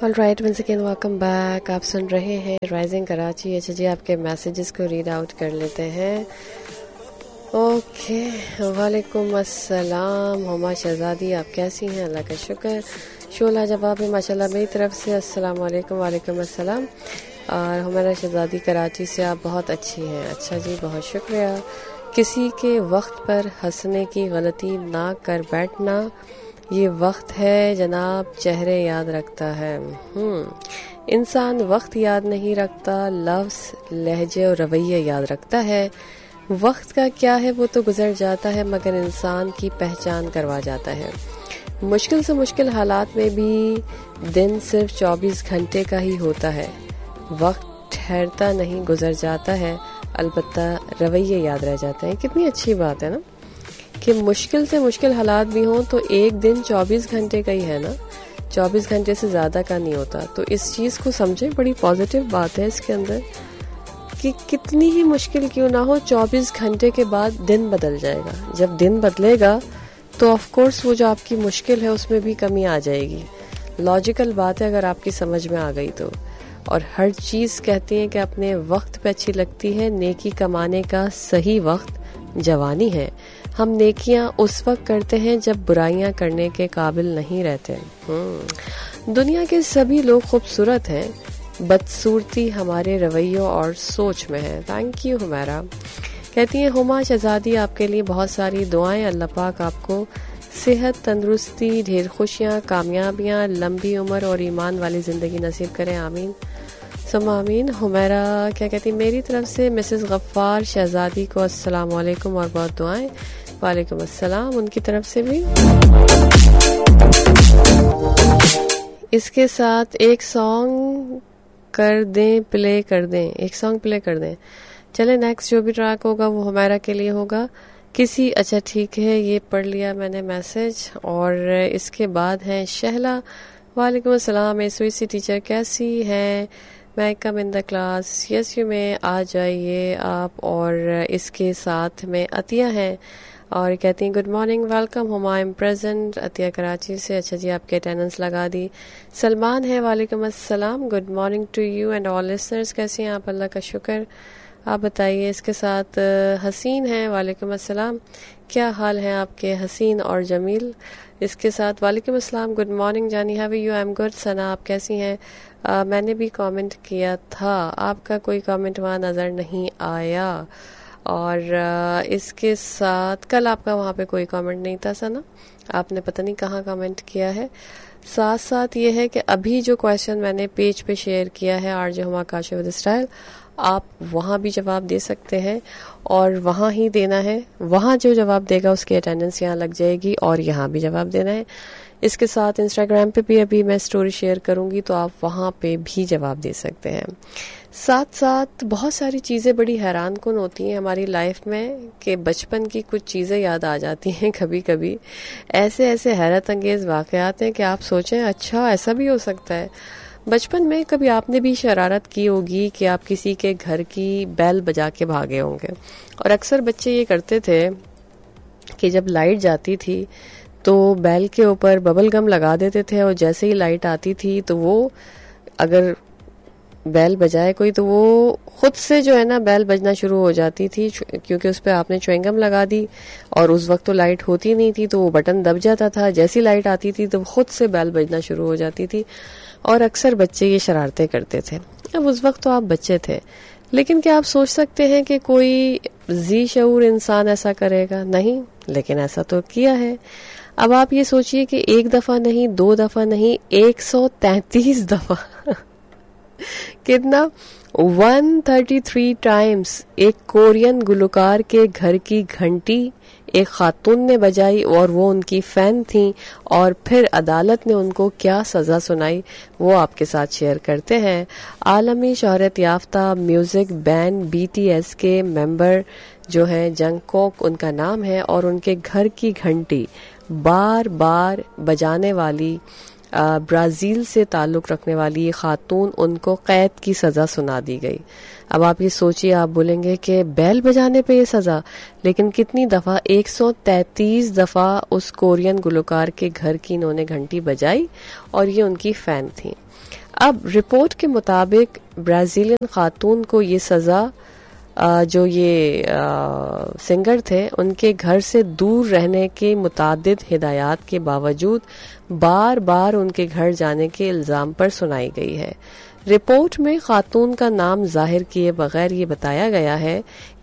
All right, once again welcome back. आप सुन रहे हैं राइजिंग कराची. अच्छा जी, आपके मैसेजेस को रीड आउट कर लेते हैं. ओके, वालेकुम अस्सलाम. हुमा शहजादी, आप कैसी हैं? अल्लाह का शुक्र. शोला जवाब है माशाल्लाह मेरी तरफ से. अस्सलाम वालेकुम. वालेकुम अस्सलाम. और हमारा शहजादी कराची से आप बहुत अच्छी हैं. अच्छा जी, बहुत शुक्रिया. किसी के वक्त पर हंसने की गलती ना कर बैठना, ये वक्त है जनाब चेहरे याद रखता है. इंसान वक्त याद नहीं रखता, लफ्ज़, लहजे और रवैये याद रखता है. वक्त का क्या है, वो तो गुजर जाता है मगर इंसान की पहचान करवा जाता है. मुश्किल से मुश्किल हालात में भी दिन सिर्फ 24 घंटे का ही होता है. वक्त ठहरता नहीं, गुजर जाता है, अलबत्ता रवैये याद रह जाते हैं. कितनी अच्छी बात है ना कि मुश्किल से मुश्किल हालात भी हों तो एक दिन 24 घंटे का ही है ना, 24 घंटे से ज़्यादा का नहीं होता. तो इस चीज़ को समझें, बड़ी पॉजिटिव बात है इसके अंदर कि कितनी ही मुश्किल क्यों ना हो, 24 घंटे के बाद दिन बदल जाएगा. जब दिन बदलेगा तो ऑफ कोर्स वो जो आपकी मुश्किल है उसमें भी कमी आ जाएगी. लॉजिकल बात है अगर आपकी समझ में आ गई तो. और हर चीज़ कहती है कि अपने वक्त पे अच्छी लगती है. नेकी कमाने का सही वक्त जवानी है. हम नेकियां उस वक्त करते हैं जब बुराइयां करने के काबिल नहीं रहते. दुनिया के सभी लोग खूबसूरत हैं, बदसूरती हमारे रवैयों और सोच में है. Thank you Humaira. कहती हैं हुमा शहजादी, आपके लिए बहुत सारी दुआएं. अल्लाह पाक आपको सेहत, तंदुरुस्ती, ढेर खुशियां, कामयाबियां, लंबी उम्र और ईमान वाली ज़िंदगी नसीब करें. आमीन सुम्मा आमीन. हुमैरा क्या कहती, मेरी तरफ से मिसेस गफ्फार शहजादी को अस्सलाम वालेकुम और बहुत दुआएं. वालेकुम अस्सलाम उनकी तरफ से भी. इसके साथ एक सॉन्ग कर दें, प्ले कर दें, एक सॉन्ग प्ले कर दें. चले, नेक्स्ट जो भी ट्रैक होगा वो हमारा के लिए होगा. किसी, अच्छा ठीक है, ये पढ़ लिया मैंने मैसेज. और इसके बाद हैं शहला. वालेकुम अस्सलाम. एसओईसी टीचर कैसी हैं? मैं कम in the class. Yes you में आ जाइए आप. और इसके साथ में अतिया हैं और कहती हैं good morning, welcome Huma, I am present. Atiya Karachi से. अच्छा जी, आपके अटेंडेंस लगा दी. सलमान है. वालेकुम अस्सलाम. Good morning to you and all listeners. कैसे हैं आप? अल्लाह का शुक्र. आप बताइए. इसके साथ हसीन है. वालेकुम अस्सलाम. क्या हाल है आपके हसीन और जमील? इसके साथ वालेकुम अस्सलाम. गुड मॉर्निंग जानी, how are you? I am good. सना, आप कैसी हैं? मैंने भी कमेंट किया था, आपका कोई कमेंट वहाँ नज़र नहीं आया. और इसके साथ कल आपका वहाँ पे कोई कमेंट नहीं था सना, आपने पता नहीं कहाँ कमेंट किया है. साथ साथ ये है कि अभी जो क्वेश्चन मैंने पेज पे शेयर किया है RJ Huma Kashi with style, आप वहाँ भी जवाब दे सकते हैं और वहाँ ही देना है. वहाँ जो जवाब देगा उसकी अटेंडेंस यहाँ लग जाएगी और यहाँ भी जवाब देना है. इसके साथ इंस्टाग्राम पे भी अभी मैं स्टोरी शेयर करूँगी तो आप वहाँ पे भी जवाब दे सकते हैं. साथ साथ बहुत सारी चीज़ें बड़ी हैरान कुन होती हैं हमारी लाइफ में कि बचपन की कुछ चीज़ें याद आ जाती हैं कभी कभी. ऐसे ऐसे हैरत अंगेज़ वाक़यात हैं कि आप सोचें अच्छा ऐसा भी हो सकता है. बचपन में कभी आपने भी शरारत की होगी कि आप किसी के घर की बेल बजा के भागे होंगे. और अक्सर बच्चे ये करते थे कि जब लाइट जाती थी तो बेल के ऊपर बबल गम लगा देते थे और जैसे ही लाइट आती थी तो वो अगर बेल बजाए कोई तो वो खुद से जो है ना बेल बजना शुरू हो जाती थी, क्योंकि उस पर आपने च्युइंगम लगा दी और उस वक्त तो लाइट होती नहीं थी तो वो बटन दब जाता था. जैसी लाइट आती थी तो खुद से बेल बजना शुरू हो जाती थी और अक्सर बच्चे ये शरारतें करते थे. अब उस वक्त तो आप बच्चे थे, लेकिन क्या आप सोच सकते हैं कि कोई जी शऊर इंसान ऐसा करेगा? नहीं, लेकिन ऐसा तो किया है. अब आप ये सोचिए कि एक दफ़ा नहीं, दो दफ़ा नहीं, 133 दफ़ा कितना 133 टाइम्स एक कोरियन गुलकार के घर की घंटी एक खातून ने बजाई और वो उनकी फैन थी. और फिर अदालत ने उनको क्या सज़ा सुनाई वो आपके साथ शेयर करते हैं. आलमी शोहरत याफ्ता म्यूज़िक बैंड BTS के मेंबर जो हैं जंगकोक उनका नाम है और उनके घर की घंटी बार बार बजाने वाली برازیل سے تعلق رکھنے والی یہ خاتون، ان کو قید کی سزا سنا دی گئی. اب آپ یہ سوچئے، آپ بولیں گے کہ بیل بجانے پہ یہ سزا، لیکن کتنی دفعہ؟ 133 دفعہ اس کورین گلوکار کے گھر کی انہوں نے گھنٹی بجائی اور یہ ان کی فین تھیں. اب رپورٹ کے مطابق برازیلین خاتون کو یہ سزا، جو یہ سنگر تھے ان کے گھر سے دور رہنے کے متعدد ہدایات کے باوجود بار بار ان کے گھر جانے کے الزام پر سنائی گئی ہے. رپورٹ میں خاتون کا نام ظاہر کیے بغیر یہ بتایا گیا ہے